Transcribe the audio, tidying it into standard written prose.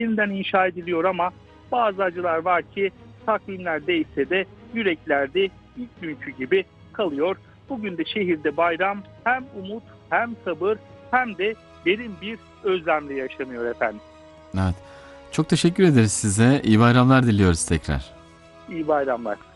yeniden inşa ediliyor ama bazı acılar var ki takvimler değişse de yüreklerde ilk günkü gibi kalıyor. Bugün de şehirde bayram hem umut hem sabır hem de derin bir özlemle yaşanıyor efendim. Evet. Çok teşekkür ederiz size. İyi bayramlar diliyoruz tekrar. İyi bayramlar.